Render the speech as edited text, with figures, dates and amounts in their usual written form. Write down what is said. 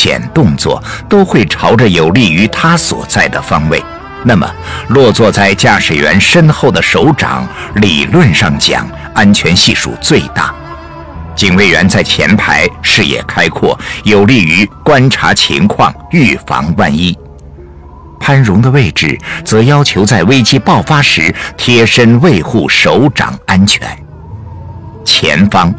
减动作都会朝着有利于他所在的方位，那么落座在驾驶员身后的手掌，理论上讲安全系数最大。警卫员在前排，视野开阔，有利于观察情况，预防万一。潘荣的位置则要求在危机爆发时贴身维护首长安全。前方